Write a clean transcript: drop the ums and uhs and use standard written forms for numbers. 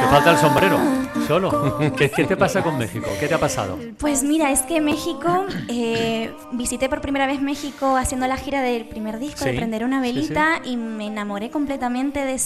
falta el sombrero, solo. ¿Qué te pasa con México? ¿Qué te ha pasado? Pues mira, es que México, visité por primera vez México haciendo la gira del primer disco, Sí, de Prender una sí, velita, y me enamoré completamente de